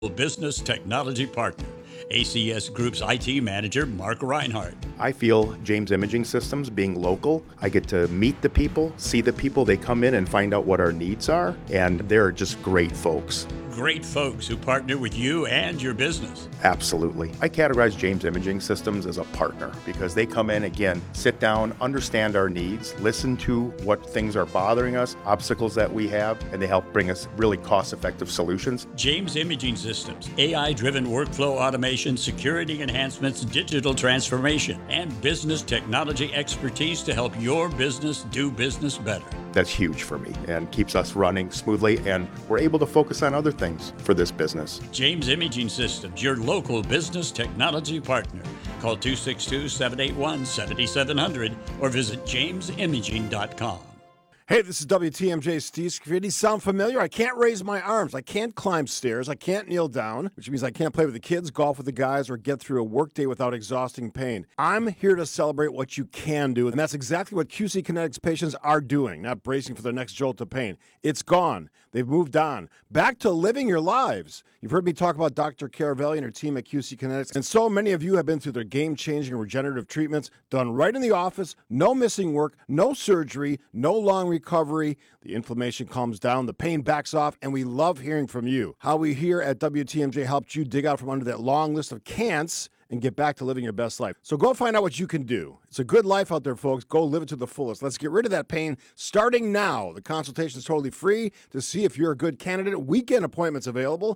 Business Technology Partner, ACS Group's IT Manager, Mark Reinhardt. I feel James Imaging Systems, being local, I get to meet the people, see the people. They come in and find out what our needs are, and they're just great folks. Great folks who partner with you and your business. Absolutely. I categorize James Imaging Systems as a partner because they come in, again, sit down, understand our needs, listen to what things are bothering us, obstacles that we have, and they help bring us really cost-effective solutions. James Imaging Systems, AI-driven workflow automation, security enhancements, digital transformation, and business technology expertise to help your business do business better. That's huge for me and keeps us running smoothly, and we're able to focus on other things for this business. James Imaging Systems, your local business technology partner. Call 262-781-7700 or visit jamesimaging.com. Hey, this is WTMJ Steve Scrivini. Sound familiar? I can't raise my arms. I can't climb stairs. I can't kneel down, which means I can't play with the kids, golf with the guys, or get through a workday without exhausting pain. I'm here to celebrate what you can do, and that's exactly what QC Kinetics patients are doing, not bracing for their next jolt of pain. It's gone. They've moved on. Back to living your lives. You've heard me talk about Dr. Caravelli and her team at QC Kinetics, and so many of you have been through their game-changing regenerative treatments done right in the office, no missing work, no surgery, no long recovery. The inflammation calms down, the pain backs off, and we love hearing from you. How we here at WTMJ helped you dig out from under that long list of can'ts and get back to living your best life. So go find out what you can do. It's a good life out there, folks. Go live it to the fullest. Let's get rid of that pain starting now. The consultation is totally free. To see if you're a good candidate, weekend appointments available,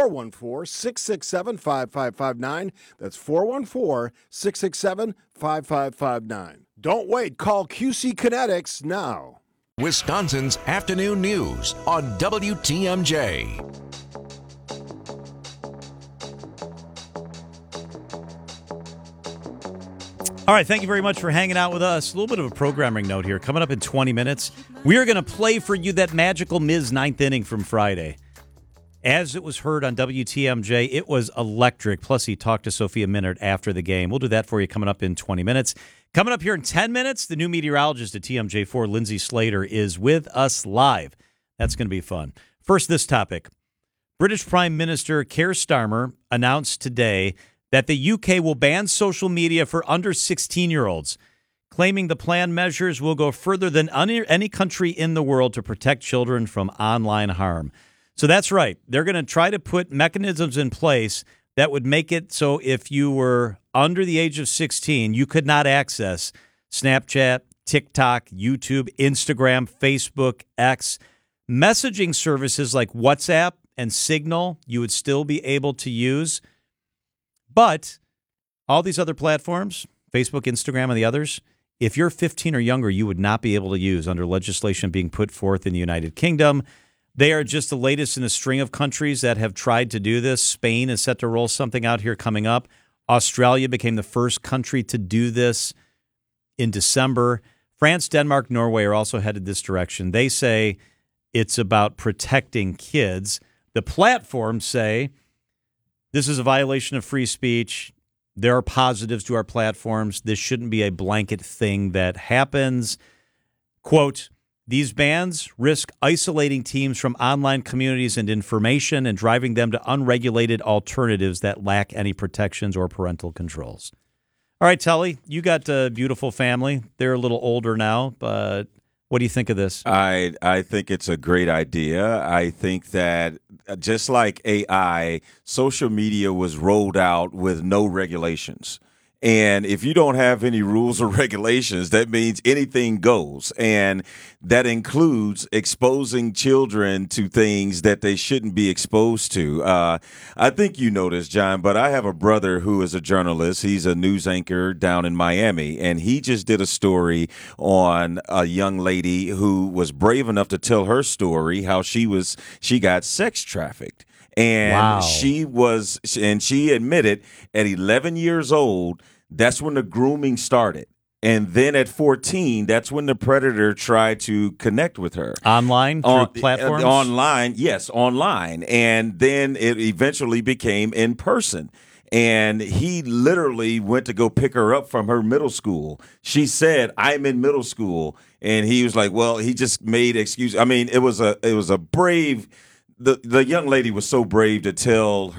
414-667-5559. That's 414-667-5559. Don't wait. Call QC Kinetics now. Wisconsin's afternoon news on WTMJ. All right, thank you very much for hanging out with us. A little bit of a programming note here. Coming up in 20 minutes, we are going to play for you that magical Miz ninth inning from Friday. As it was heard on WTMJ, it was electric. Plus, he talked to Sophia Minnaert after the game. We'll do that for you coming up in 20 minutes. Coming up here in 10 minutes, the new meteorologist at TMJ4, Lindsay Slater, is with us live. That's going to be fun. First, this topic. British Prime Minister Keir Starmer announced today that the UK will ban social media for under 16-year-olds, claiming the planned measures will go further than any country in the world to protect children from online harm. So that's right. They're going to try to put mechanisms in place that would make it so if you were under the age of 16, you could not access Snapchat, TikTok, YouTube, Instagram, Facebook, X. Messaging services like WhatsApp and Signal, you would still be able to use. But all these other platforms, Facebook, Instagram, and the others, if you're 15 or younger, you would not be able to use under legislation being put forth in the United Kingdom. They are just the latest in a string of countries that have tried to do this. Spain is set to roll something out here coming up. Australia became the first country to do this in December. France, Denmark, Norway are also headed this direction. They say it's about protecting kids. The platforms say this is a violation of free speech. There are positives to our platforms. This shouldn't be a blanket thing that happens. Quote, these bans risk isolating teens from online communities and information and driving them to unregulated alternatives that lack any protections or parental controls. All right, Tully, you got a beautiful family. They're a little older now, but what do you think of this? I think it's a great idea. I think that just like AI, social media was rolled out with no regulations. And if you don't have any rules or regulations, that means anything goes. And that includes exposing children to things that they shouldn't be exposed to. I think you know this, John, but I have a brother who is a journalist. He's a news anchor down in Miami, and he just did a story on a young lady who was brave enough to tell her story, how she got sex trafficked. And wow. she admitted at 11 years old, that's when the grooming started. And then at 14, that's when the predator tried to connect with her. Online, through platforms? Online, yes, online. And then it eventually became in person. And he literally went to go pick her up from her middle school. She said, I'm in middle school. And he was like, well, he just made excuses. I mean, it was a brave... The young lady was so brave to tell